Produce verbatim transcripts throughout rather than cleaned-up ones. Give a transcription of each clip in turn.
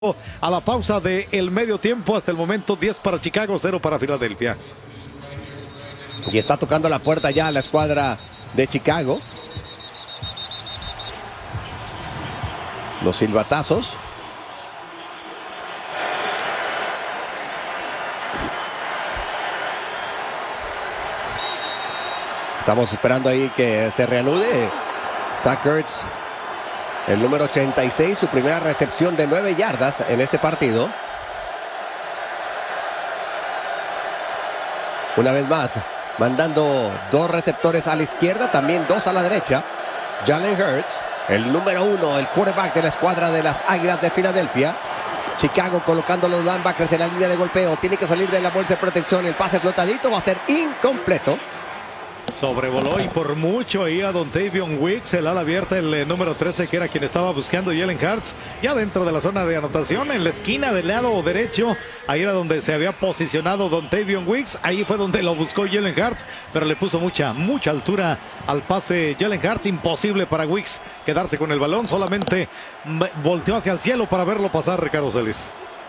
A la pausa del medio tiempo, hasta el momento diez para Chicago, cero para Filadelfia. Y está tocando la puerta ya la escuadra de Chicago. Los silbatazos. Estamos esperando ahí que se reanude. Zach Ertz, el número ochenta y seis, su primera recepción de nueve yardas en este partido. Una vez más, mandando dos receptores a la izquierda, también dos a la derecha. Jalen Hurts, el número uno, el quarterback de la escuadra de las Águilas de Filadelfia. Chicago colocando los linebackers en la línea de golpeo. Tiene que salir de la bolsa de protección. El pase flotadito va a ser incompleto. Sobrevoló y por mucho ahí a Dontavion Wicks, el ala abierta, el eh, número trece, que era quien estaba buscando Jalen Hurts, ya dentro de la zona de anotación, en la esquina del lado derecho. Ahí era donde se había posicionado Dontavion Wicks. Ahí fue donde lo buscó Jalen Hurts, pero le puso mucha, mucha altura al pase Jalen Hurts. Imposible para Wicks quedarse con el balón, solamente volteó hacia el cielo para verlo pasar Ricardo Celis.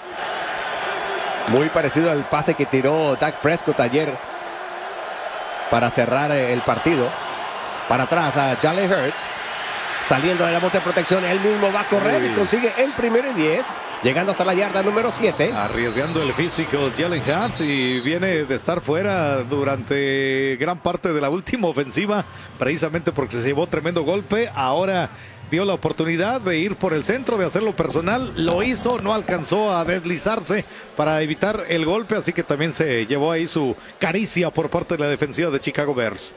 Muy parecido al pase que tiró Dak Prescott ayer para cerrar el partido. Para atrás a Jalen Hurts, saliendo de la bolsa de protección, él mismo va a correr. Uy. Y consigue el primero y diez, llegando hasta la yarda número siete. Arriesgando el físico Jalen Hurts, y viene de estar fuera durante gran parte de la última ofensiva, precisamente porque se llevó tremendo golpe. Ahora vio la oportunidad de ir por el centro, de hacerlo personal, lo hizo, no alcanzó a deslizarse para evitar el golpe, así que también se llevó ahí su caricia por parte de la defensiva de Chicago Bears.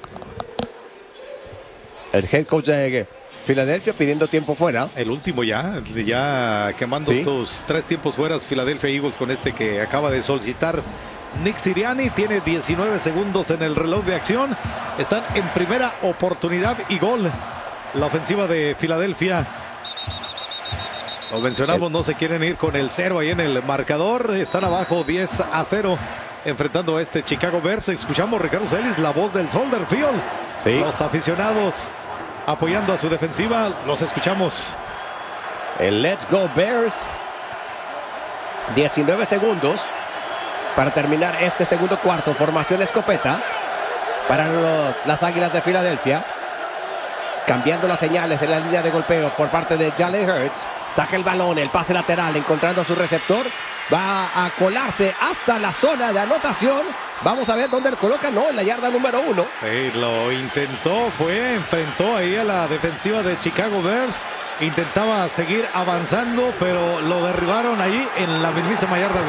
El head coach de Filadelfia pidiendo tiempo fuera. El último ya, ya quemando ¿Sí? tus tres tiempos fuera Philadelphia Eagles con este que acaba de solicitar Nick Sirianni. Tiene diecinueve segundos en el reloj de acción. Están en primera oportunidad y gol. La ofensiva de Filadelfia. Lo mencionamos, no se quieren ir con el cero ahí en el marcador. Están abajo diez a cero enfrentando a este Chicago Bears. Escuchamos, Ricardo Celis, la voz del Soldier Field. Sí. Los aficionados apoyando a su defensiva. Los escuchamos. El Let's Go Bears. diecinueve segundos para terminar este segundo cuarto. Formación escopeta para los, las Águilas de Filadelfia. Cambiando las señales en la línea de golpeo por parte de Jalen Hurts. Saca el balón, el pase lateral, encontrando a su receptor. Va a colarse hasta la zona de anotación. Vamos a ver dónde lo coloca. No, en la yarda número uno. Sí, lo intentó, fue, enfrentó ahí a la defensiva de Chicago Bears. Intentaba seguir avanzando, pero lo derribaron ahí en la mismísima yarda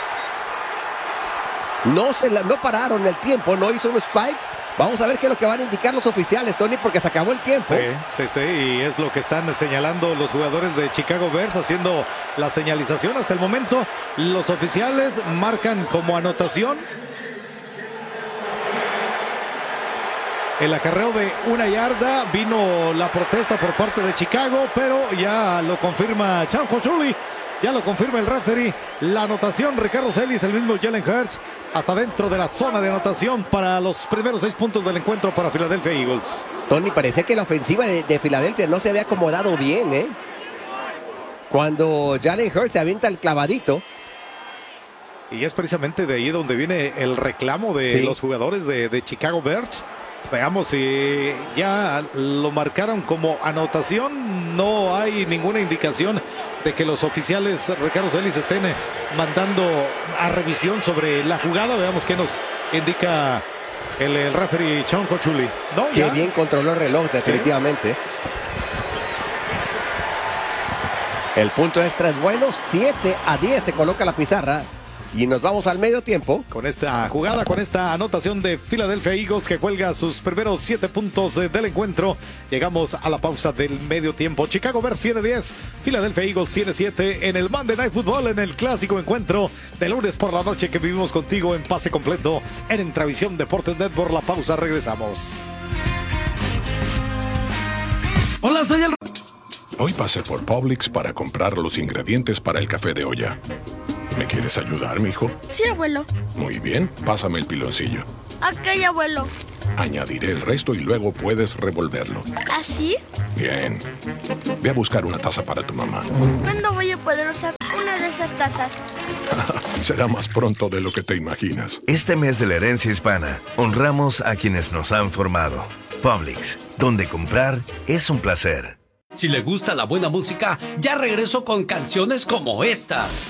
uno. No, se la, no pararon el tiempo, no hizo un spike. Vamos a ver qué es lo que van a indicar los oficiales, Tony, porque se acabó el tiempo. Sí, sí, sí, y es lo que están señalando los jugadores de Chicago Bears, haciendo la señalización. Hasta el momento, los oficiales marcan como anotación el acarreo de una yarda. Vino la protesta por parte de Chicago, pero ya lo confirma Chanjo Chuli. Ya lo confirma el referee. La anotación, Ricardo Celis, el mismo Jalen Hurts, hasta dentro de la zona de anotación para los primeros seis puntos del encuentro para Philadelphia Eagles. Tony, parecía que la ofensiva de, de Filadelfia no se había acomodado bien, ¿eh? Cuando Jalen Hurts se avienta el clavadito. Y es precisamente de ahí donde viene el reclamo de sí. los jugadores de, de Chicago Bears. Veamos si ya lo marcaron como anotación. No hay ninguna indicación de que los oficiales, Ricardo Celis, estén mandando a revisión sobre la jugada. Veamos qué nos indica el, el referee Chanjo Chuli. No, qué ya. bien controló el reloj, definitivamente. Sí. El punto extra es bueno. siete a diez se coloca la pizarra. Y nos vamos al medio tiempo. Con esta jugada, con esta anotación de Philadelphia Eagles, que cuelga sus primeros siete puntos del encuentro. Llegamos a la pausa del medio tiempo. Chicago Bears tiene diez, Philadelphia Eagles tiene siete en el Monday Night Football, en el clásico encuentro de lunes por la noche que vivimos contigo en pase completo en Entravisión Deportes Network. La pausa, regresamos. Hola, soy el... Hoy pasé por Publix para comprar los ingredientes para el café de olla. ¿Me quieres ayudar, mijo? Sí, abuelo. Muy bien, pásame el piloncillo. Ok, abuelo. Añadiré el resto y luego puedes revolverlo. ¿Así? Bien. Ve a buscar una taza para tu mamá. ¿Cuándo voy a poder usar una de esas tazas? Será más pronto de lo que te imaginas. Este mes de la herencia hispana, honramos a quienes nos han formado. Publix, donde comprar es un placer. Si le gusta la buena música, ya regreso con canciones como esta.